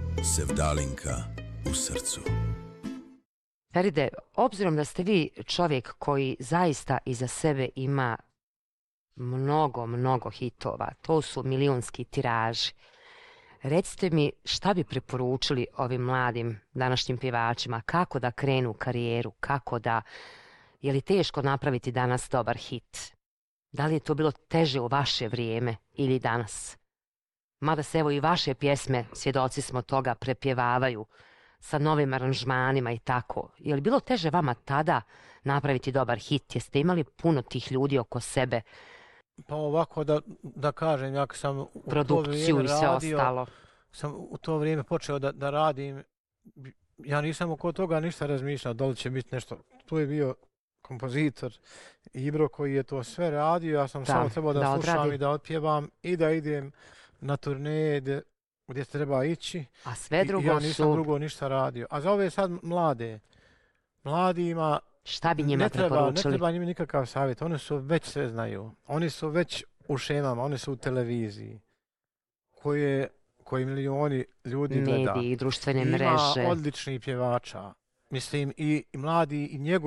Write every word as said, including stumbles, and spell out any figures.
Sevdalinka u srcu. Feride, obzirom da ste vi čovjek koji zaista iza sebe ima mnogo, mnogo hitova, to su milijunski tiraži, recite mi šta bi preporučili ovim mladim današnjim pjevačima, kako da krenu karijeru, kako da, je li teško napraviti danas dobar hit? Da li je to bilo teže u vaše vrijeme ili danas? Mada se evo i vaše pjesme, svjedoci smo toga, prepjevavaju sa novim aranžmanima i tako. Je li bilo teže vama tada napraviti dobar hit? Jeste imali puno tih ljudi oko sebe? Pa ovako da, da kažem, ja sam u produkciju to i sve radio, ostalo. Sam u to vrijeme počeo da, da radim, ja nisam oko toga ništa razmišljao, da li će biti nešto. Tu je bio kompozitor Ibro koji je to sve radio, ja sam da, samo trebao da, da slušam odradi. I da otpjevam i da idem na turneje gdje, gdje treba ići. A sve drugo I, ja nisam su... drugo ništa radio. A za ove sad mlade, mladima šta bi njima ne treba, preporučili? Ne treba njima nikakav savjet, oni su već sve znaju. Oni su već u šemama, oni su u televiziji koje, koji milioni ljudi gleda. Mediji, društvene Ima mreže. Ima odličnih pjevača. Mislim i, i mladi i njegovi